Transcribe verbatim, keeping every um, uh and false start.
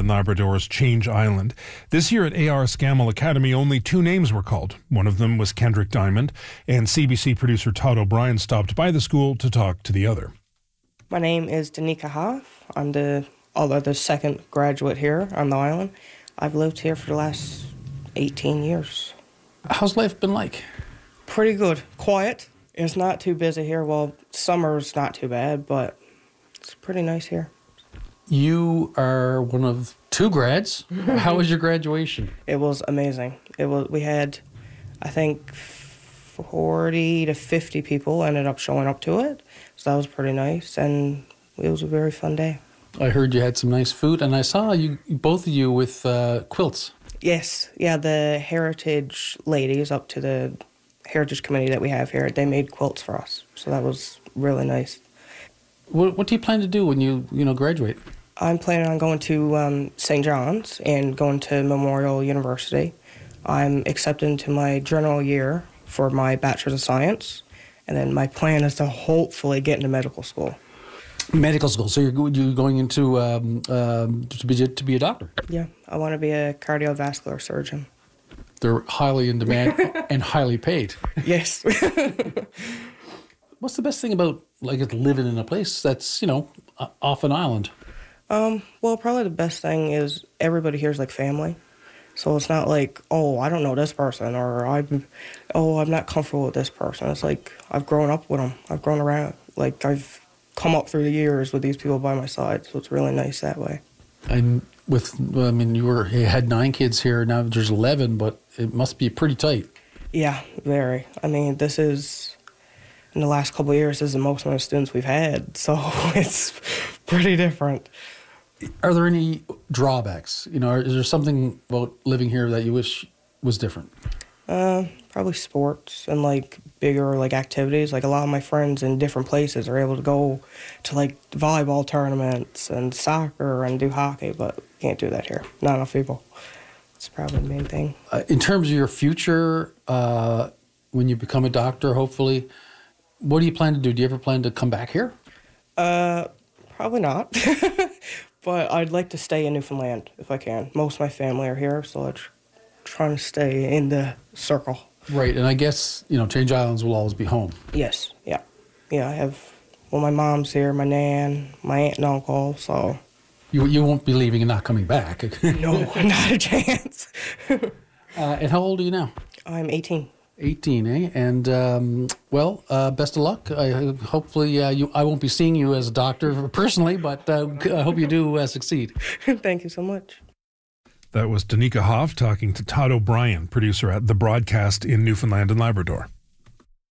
and Labrador's Change Island. This year at A R Scammell Academy, only two names were called. One of them was Kendrick Diamond, and C B C producer Todd O'Brien stopped by the school to talk to the other. My name is Danica Hoff. I'm the, although the second graduate here on the island. I've lived here for the last eighteen years. How's life been like? Pretty good. Quiet. It's not too busy here. Well, summer's not too bad, but it's pretty nice here. You are one of two grads. How was your graduation? It was amazing. It was. We had, I think, forty to fifty people ended up showing up to it. So that was pretty nice, and it was a very fun day. I heard you had some nice food, and I saw you, both of you, with uh, quilts. Yes. Yeah, the Heritage ladies up to the Heritage Committee that we have here, they made quilts for us. So that was really nice. What, what do you plan to do when you, you know, graduate? I'm planning on going to um, Saint John's and going to Memorial University. I'm accepted into my general year for my Bachelor's of Science, and then my plan is to hopefully get into medical school. Medical school. So you're, you're going into um, um, to be to be a doctor. Yeah, I want to be a cardiovascular surgeon. They're highly in demand and highly paid. Yes. What's the best thing about like living in a place that's, you know, off an island? Um, well, probably the best thing is everybody here is like family. So it's not like, oh, I don't know this person, or I'm, oh, I'm not comfortable with this person. It's like I've grown up with them. I've grown around. Like I've come up through the years with these people by my side. So it's really nice that way. And with, I mean, you were you had nine kids here. Now there's eleven, but it must be pretty tight. Yeah, very. I mean, this is, in the last couple of years, this is the most amount of students we've had. So it's pretty different. Are there any drawbacks? You know, is there something about living here that you wish was different? Uh, probably sports and like bigger like activities. Like a lot of my friends in different places are able to go to like volleyball tournaments and soccer and do hockey, but can't do that here. Not enough people. It's probably the main thing. Uh, in terms of your future, uh, when you become a doctor, hopefully, what do you plan to do? Do you ever plan to come back here? Uh, probably not. But I'd like to stay in Newfoundland if I can. Most of my family are here, so I'm trying to stay in the circle. Right, and I guess, you know, Change Islands will always be home. Yes, yeah. Yeah, I have, well, my mom's here, my nan, my aunt and uncle, so. You you won't be leaving and not coming back. No, not a chance. uh, and how old are you now? I'm eighteen. eighteen, eh? And, um, well, uh, best of luck. I, hopefully, uh, you. I won't be seeing you as a doctor personally, but uh, I hope you do uh, succeed. Thank you so much. That was Danica Hoff talking to Todd O'Brien, producer at The Broadcast in Newfoundland and Labrador.